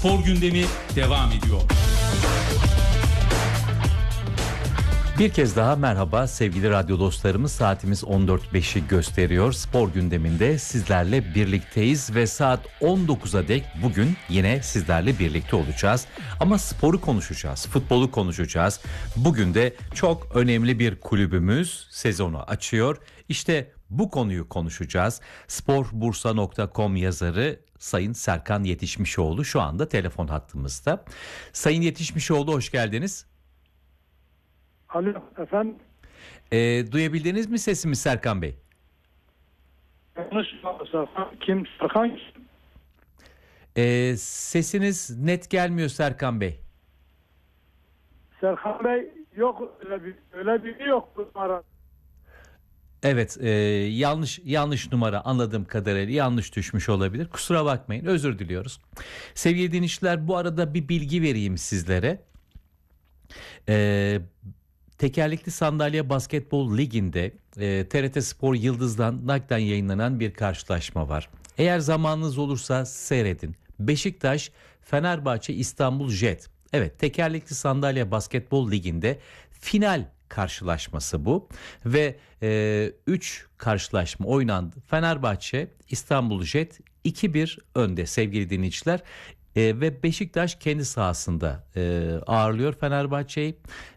Spor gündemi devam ediyor. Bir kez daha merhaba sevgili radyo dostlarımız, saatimiz 14.05'i gösteriyor. Spor gündeminde sizlerle birlikteyiz ve saat 19'a dek bugün yine sizlerle birlikte olacağız. Ama sporu konuşacağız, futbolu konuşacağız. Bugün de çok önemli bir kulübümüz sezonu açıyor. İşte bu konuyu konuşacağız. Sporbursa.com yazarı Sayın Serkan Yetişmişoğlu şu anda telefon hattımızda. Sayın Yetişmişoğlu, hoş geldiniz. Alo efendim. Duyabildiniz mi sesimi Serkan Bey? Yanlış Serkan. Kim? Serkan? Sesiniz net gelmiyor Serkan Bey. Serkan Bey yok, öyle biri yok bu numara. Evet, yanlış numara, anladığım kadarıyla yanlış düşmüş olabilir. Kusura bakmayın, özür diliyoruz. Sevgili dinleyiciler, bu arada bir bilgi vereyim sizlere. Tekerlekli Sandalye Basketbol Ligi'nde TRT Spor Yıldız'dan nakden yayınlanan bir karşılaşma var. Eğer zamanınız olursa seyredin. Beşiktaş Fenerbahçe İstanbul Jet. Evet, Tekerlekli Sandalye Basketbol Ligi'nde final karşılaşması bu ve 3 karşılaşma oynandı. Fenerbahçe İstanbul Jet 2-1 önde sevgili dinleyiciler. Ve Beşiktaş kendi sahasında ağırlıyor Fenerbahçe'yi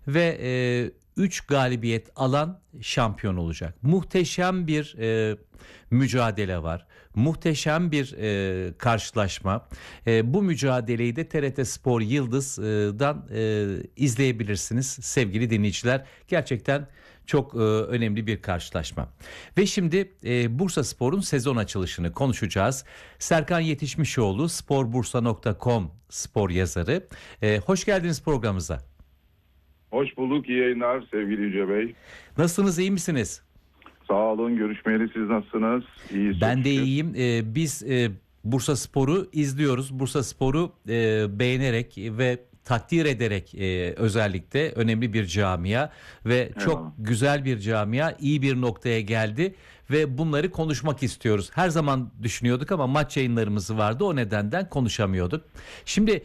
ve 3 galibiyet alan şampiyon olacak. Muhteşem bir mücadele var. Muhteşem bir karşılaşma. Bu mücadeleyi de TRT Spor Yıldız'dan izleyebilirsiniz sevgili dinleyiciler. Gerçekten çok önemli bir karşılaşma. Ve şimdi Bursaspor'un sezon açılışını konuşacağız. Serkan Yetişmişoğlu, sporbursa.com spor yazarı. Hoş geldiniz programımıza. Hoş bulduk, iyi yayınlar sevgili Yüce Bey. Nasılsınız, iyi misiniz? Sağ olun, görüşmeyeli, siz nasılsınız? İyi, ben de iyiyim. Biz Bursaspor'u izliyoruz. Bursaspor'u beğenerek ve takdir ederek özellikle önemli bir camia ve çok güzel bir camia, iyi bir noktaya geldi ve bunları konuşmak istiyoruz. Her zaman düşünüyorduk ama maç yayınlarımız vardı, o nedenden konuşamıyorduk. Şimdi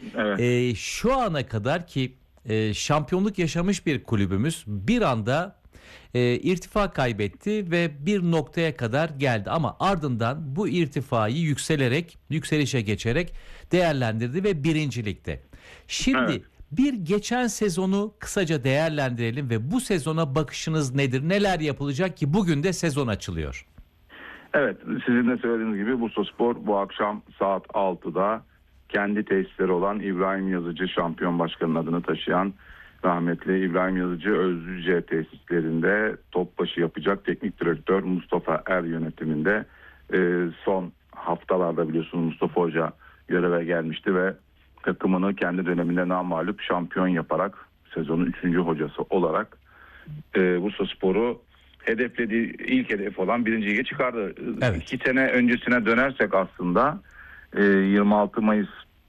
şu ana kadar ki şampiyonluk yaşamış bir kulübümüz bir anda irtifa kaybetti ve bir noktaya kadar geldi ama ardından bu irtifayı yükselişe geçerek değerlendirdi ve birincilikte. Şimdi bir geçen sezonu kısaca değerlendirelim ve bu sezona bakışınız nedir? Neler yapılacak ki bugün de sezon açılıyor? Evet, sizin de söylediğiniz gibi Bursaspor bu akşam saat 6'da kendi tesisleri olan İbrahim Yazıcı Şampiyon Başkanı'nın adını taşıyan rahmetli İbrahim Yazıcı Özlüce tesislerinde top başı yapacak. Teknik direktör Mustafa Er yönetiminde son haftalarda biliyorsunuz Mustafa Hoca göreve gelmişti ve takımını kendi döneminde namağlup şampiyon yaparak sezonun 3. hocası olarak Bursaspor'u hedeflediği ilk hedef olan 1. lige çıkardı. 2 sene öncesine dönersek aslında 26 Mayıs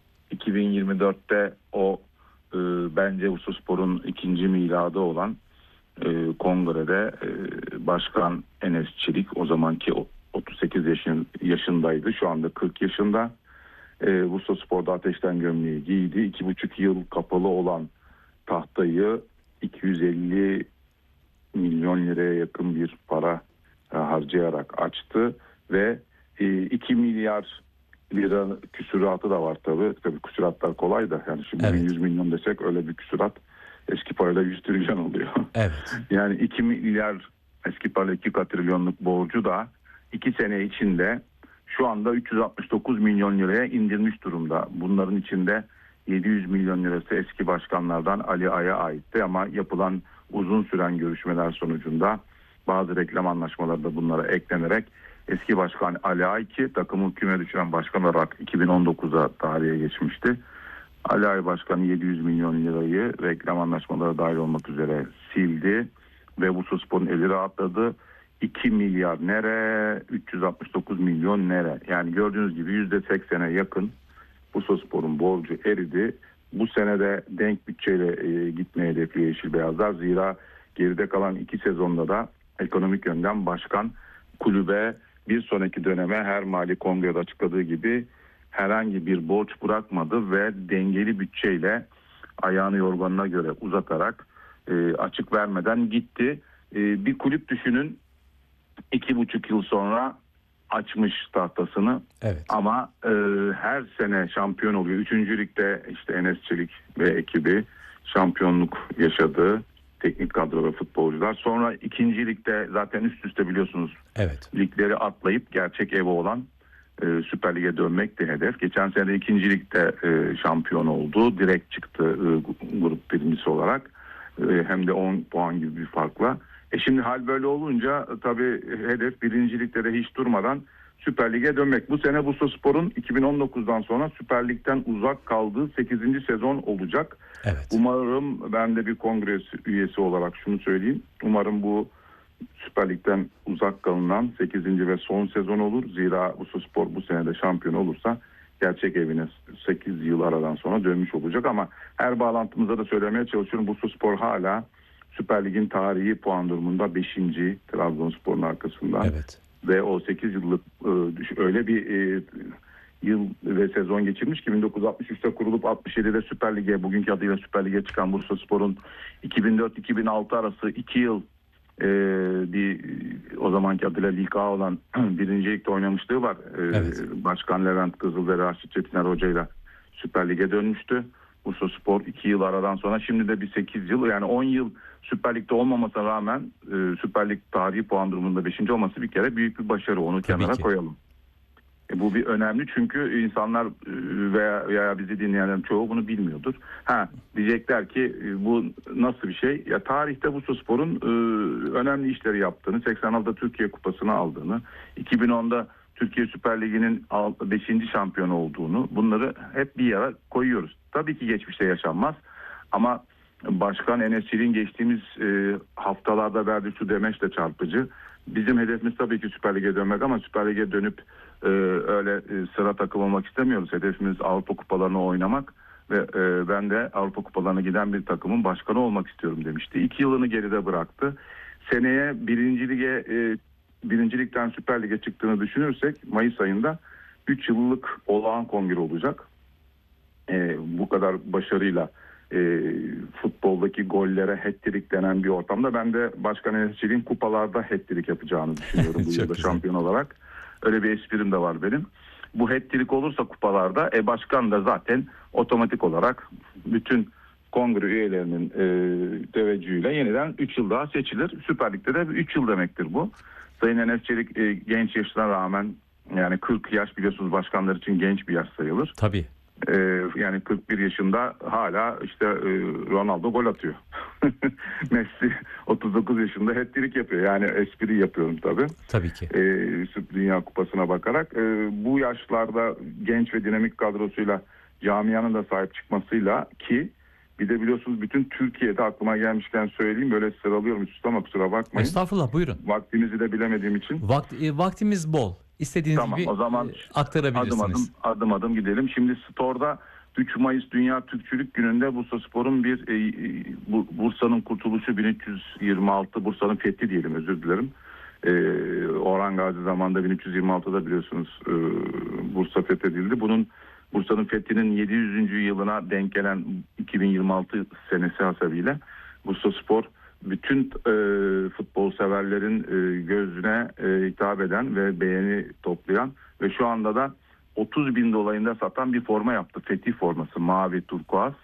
2024'te o bence Bursaspor'un 2. miladı olan kongrede Başkan Enes Çelik, o zamanki 38 yaşındaydı, şu anda 40 yaşında. Bursaspor'da ateşten gömleği giydi. 2,5 yıl kapalı olan tahtayı 250 milyon liraya yakın bir para harcayarak açtı ve 2 milyar lira küsuratı da var tabii. Tabii küsuratlar kolay da, yani şimdi 100 milyon desek öyle bir küsurat eski parayla 100 trilyon oluyor. Evet. Yani 2 milyar eski parayla 2 katrilyonluk borcu da 2 sene içinde şu anda 369 milyon liraya indirmiş durumda. Bunların içinde 700 milyon lirası eski başkanlardan Ali Ay'a aitti ama yapılan uzun süren görüşmeler sonucunda bazı reklam anlaşmaları da bunlara eklenerek eski başkan Ali Ay, ki takımı küme düşüren başkan olarak 2019'a tarihe geçmişti. Ali Ay başkanı 700 milyon lirayı reklam anlaşmaları dahil olmak üzere sildi ve Bursaspor'un eli rahatladı. 2 milyar nere, 369 milyon nere? Yani gördüğünüz gibi %80'e yakın Bursaspor'un borcu eridi. Bu senede denk bütçeyle gitmeye hedefliyor Yeşil Beyazlar. Zira geride kalan 2 sezonda da ekonomik yönden başkan kulübe bir sonraki döneme her mali kongrede açıkladığı gibi herhangi bir borç bırakmadı ve dengeli bütçeyle ayağını yorganına göre uzatarak açık vermeden gitti. Bir kulüp düşünün, 2,5 yıl sonra açmış tahtasını. Evet. Ama her sene şampiyon oluyor. 3. ligde işte Enes Çelik ve ekibi şampiyonluk yaşadı. Teknik kadro ve futbolcular. Sonra 2. ligde zaten üst üste biliyorsunuz Evet. ligleri atlayıp gerçek evi olan Süper Lig'e dönmekti hedef. Geçen sene 2. ligde şampiyon oldu. Direkt çıktı grup birincisi olarak. Hem de 10 puan gibi bir farkla. Şimdi hal böyle olunca tabii hedef 1. ligde de hiç durmadan Süper Lig'e dönmek. Bu sene Bursaspor'un 2019'dan sonra Süper Lig'den uzak kaldığı 8. sezon olacak. Evet. Umarım, ben de bir kongre üyesi olarak şunu söyleyeyim. Umarım bu Süper Lig'den uzak kalınan 8. ve son sezon olur. Zira Bursaspor bu sene de şampiyon olursa gerçek evine 8 yıl aradan sonra dönmüş olacak. Ama her bağlantımızda da söylemeye çalışıyorum. Bursaspor hala Süper Lig'in tarihi puan durumunda 5. Trabzonspor'un arkasından. Evet. Ve o 8 yıllık öyle bir yıl ve sezon geçirmiş ki 1963'te kurulup 67'de Süper Lig'e, bugünkü adıyla Süper Lig'e çıkan Bursaspor'un 2004-2006 arası 2 yıl o zamanki adıyla Lig A olan 1. Lig'de oynamışlığı var. Evet. Başkan Levent Kızıl ve Raşit Çetiner hocayla Süper Lig'e dönmüştü. Bursaspor 2 yıl aradan sonra, şimdi de bir 8 yıl, yani 10 yıl Süper Lig'de olmamasına rağmen Süper Lig tarihi puan durumunda 5. olması bir kere büyük bir başarı. Onu Tabii kenara ki koyalım. Bu bir önemli, çünkü insanlar veya bizi dinleyenlerin çoğu bunu bilmiyordur. Diyecekler ki bu nasıl bir şey? Ya tarihte Bursaspor'un önemli işleri yaptığını, 86'da Türkiye Kupası'nı aldığını, 2010'da Türkiye Süper Ligi'nin 5. şampiyonu olduğunu, bunları hep bir yere koyuyoruz. Tabii ki geçmişte yaşanmaz ama Başkan Enes Çelik'in geçtiğimiz haftalarda verdiği şu demeç de çarpıcı. Bizim hedefimiz tabii ki Süper Lig'e dönmek, ama Süper Lig'e dönüp öyle sıra takım olmak istemiyoruz. Hedefimiz Avrupa Kupalarını oynamak ve ben de Avrupa Kupalarına giden bir takımın başkanı olmak istiyorum demişti. 2 yılını geride bıraktı. Seneye 1. Lig'den Süper Lig'e çıktığını düşünürsek Mayıs ayında 3 yıllık olağan kongre olacak. Bu kadar başarıyla futboldaki gollere hat-trick denen bir ortamda ben de Başkan Enes Çelik'in kupalarda hat-trick yapacağını düşünüyorum bu yılda şampiyon olarak. Öyle bir esprim de var benim. Bu hat-trick olursa kupalarda başkan da zaten otomatik olarak bütün kongre üyelerinin teveccühüyle yeniden 3 yıl daha seçilir. Süper Lig'de de 3 yıl demektir bu. Sayın Enes Çelik genç yaşına rağmen, yani 40 yaş biliyorsunuz başkanlar için genç bir yaş sayılır. Tabii. Yani 41 yaşında hala işte Ronaldo gol atıyor. Messi 39 yaşında hat-trick yapıyor. Yani espri yapıyorum tabii. Tabii ki. Dünya Kupası'na bakarak. Bu yaşlarda genç ve dinamik kadrosuyla, camianın da sahip çıkmasıyla, ki bir de biliyorsunuz bütün Türkiye'de, aklıma gelmişken söyleyeyim, böyle sıralıyorum üst üste ama kusura bakmayın. Estağfurullah, buyurun. Vaktinizi de bilemediğim için. Vaktimiz bol. İstediğiniz gibi o zaman aktarabilirsiniz. Adım adım gidelim. Şimdi Store'da 3 Mayıs Dünya Türkçülük Günü'nde Bursaspor'un Bursa'nın kurtuluşu 1326, Bursa'nın fethi diyelim, özür dilerim. Orhan Gazi zamanında 1326'da biliyorsunuz Bursa fethedildi. Bursa'nın fethinin 700. yılına denk gelen 2026 senesi hasebiyle Bursaspor bütün futbol severlerin gözüne hitap eden ve beğeni toplayan ve şu anda da 30.000 dolayında satan bir forma yaptı. Fethi forması, mavi turkuaz.